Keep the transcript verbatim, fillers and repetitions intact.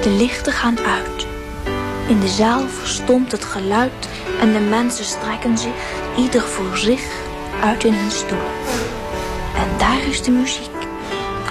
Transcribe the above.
De lichten gaan uit. In de zaal verstomt het geluid en de mensen strekken zich, ieder voor zich, uit in hun stoelen. En daar is de muziek.